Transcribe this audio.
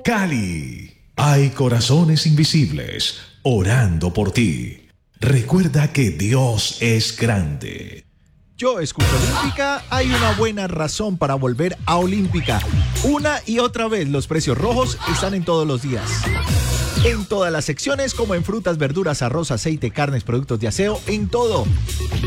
Cali. Hay corazones invisibles orando por ti. Recuerda que Dios es grande. Yo escucho Olímpica, hay una buena razón para volver a Olímpica. Una y otra vez los precios rojos están en todos los días. En todas las secciones, como en frutas, verduras, arroz, aceite, carnes, productos de aseo, en todo.